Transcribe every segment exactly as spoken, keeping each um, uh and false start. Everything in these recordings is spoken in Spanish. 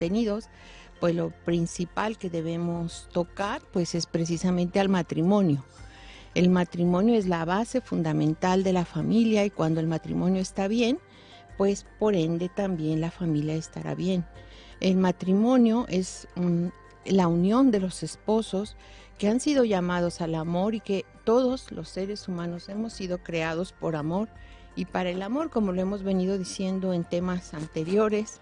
tenidos, pues lo principal que debemos tocar pues es precisamente al matrimonio. El matrimonio es la base fundamental de la familia y cuando el matrimonio está bien, pues por ende también la familia estará bien. El matrimonio es um, la unión de los esposos que han sido llamados al amor y que todos los seres humanos hemos sido creados por amor y para el amor, como lo hemos venido diciendo en temas anteriores.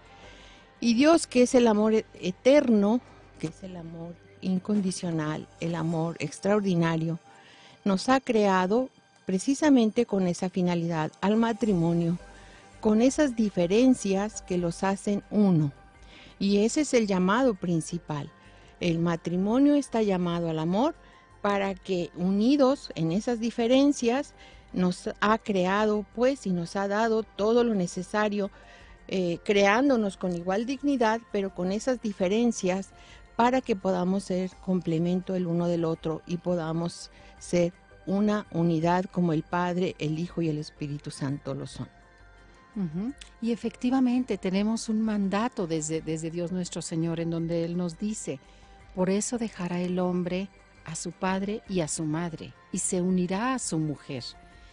Y Dios, que es el amor eterno, que es el amor incondicional, el amor extraordinario, nos ha creado precisamente con esa finalidad, al matrimonio, con esas diferencias que los hacen uno. Y ese es el llamado principal. El matrimonio está llamado al amor para que unidos en esas diferencias nos ha creado pues y nos ha dado todo lo necesario, eh, creándonos con igual dignidad, pero con esas diferencias para que podamos ser complemento el uno del otro y podamos ser una unidad como el Padre, el Hijo y el Espíritu Santo lo son. Uh-huh. Y efectivamente tenemos un mandato desde, desde Dios nuestro Señor en donde Él nos dice, por eso dejará el hombre a su padre y a su madre y se unirá a su mujer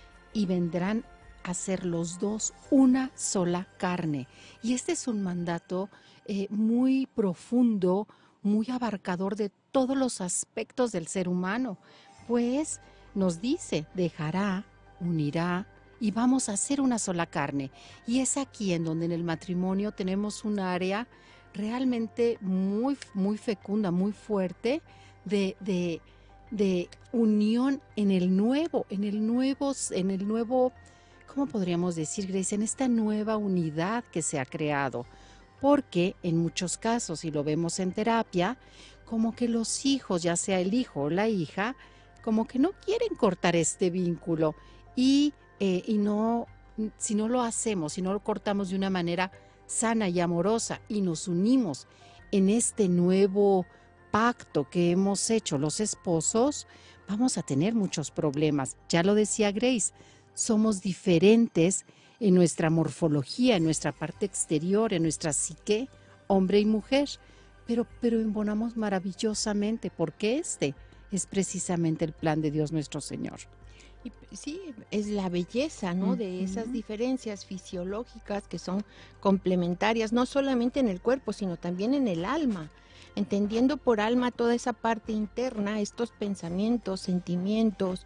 y vendrán a ser los dos una sola carne. Y este es un mandato eh, muy profundo, muy abarcador de todos los aspectos del ser humano, pues nos dice, dejará, unirá, y vamos a hacer una sola carne. Y es aquí en donde en el matrimonio tenemos un área realmente muy, muy fecunda, muy fuerte de, de, de unión en el nuevo, en el nuevo, en el nuevo, ¿cómo podríamos decir, Grace? En esta nueva unidad que se ha creado. Porque en muchos casos, y lo vemos en terapia, como que los hijos, ya sea el hijo o la hija, como que no quieren cortar este vínculo y Eh, y no, si no lo hacemos, si no lo cortamos de una manera sana y amorosa y nos unimos en este nuevo pacto que hemos hecho los esposos, vamos a tener muchos problemas. Ya lo decía Grace, somos diferentes en nuestra morfología, en nuestra parte exterior, en nuestra psique, hombre y mujer, pero, pero embonamos maravillosamente porque este es precisamente el plan de Dios nuestro Señor. Y sí, es la belleza, ¿no? Uh-huh. De esas diferencias fisiológicas que son complementarias, no solamente en el cuerpo, sino también en el alma. Entendiendo por alma toda esa parte interna, estos pensamientos, sentimientos,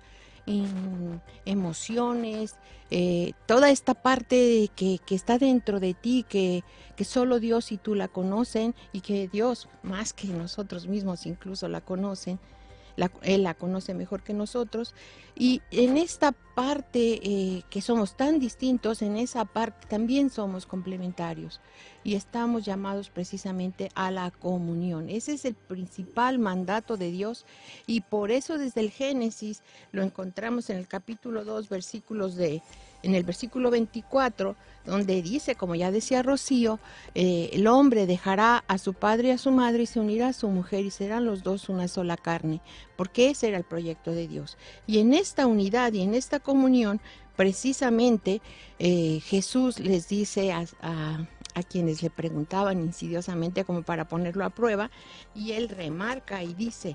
en emociones, eh, toda esta parte que, que está dentro de ti, que, que solo Dios y tú la conocen y que Dios, más que nosotros mismos incluso la conocen. La, él la conoce mejor que nosotros y en esta parte eh, que somos tan distintos, en esa parte también somos complementarios y estamos llamados precisamente a la comunión. Ese es el principal mandato de Dios y por eso desde el Génesis lo encontramos en el capítulo dos, versículos de, en el versículo veinticuatro, donde dice, como ya decía Rocío, eh, el hombre dejará a su padre y a su madre y se unirá a su mujer y serán los dos una sola carne, porque ese era el proyecto de Dios. Y en esta unidad y en esta comunión, precisamente eh, Jesús les dice a, a, a quienes le preguntaban insidiosamente como para ponerlo a prueba, y él remarca y dice,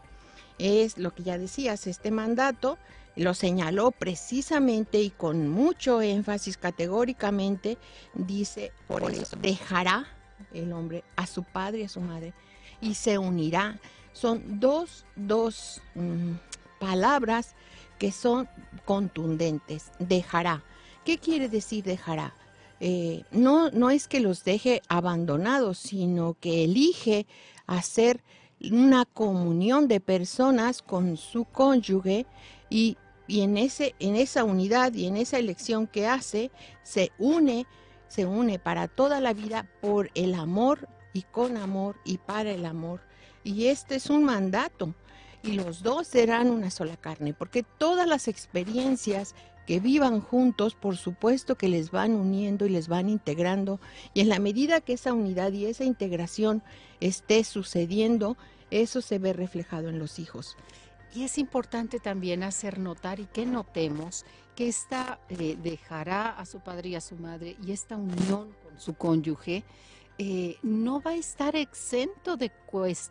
es lo que ya decías, este mandato lo señaló precisamente y con mucho énfasis categóricamente, dice, por eso dejará el hombre a su padre y a su madre y se unirá. Son dos, dos mmm, palabras que son contundentes, dejará. ¿Qué quiere decir dejará? Eh, no, no es que los deje abandonados, sino que elige hacer una comunión de personas con su cónyuge y, y en, ese, en esa unidad y en esa elección que hace, se une, se une para toda la vida por el amor y con amor y para el amor. Y este es un mandato y los dos serán una sola carne, porque todas las experiencias que vivan juntos, por supuesto que les van uniendo y les van integrando, y en la medida que esa unidad y esa integración esté sucediendo, eso se ve reflejado en los hijos. Y es importante también hacer notar y que notemos que esta eh, dejará a su padre y a su madre y esta unión con su cónyuge eh, no va a estar exento de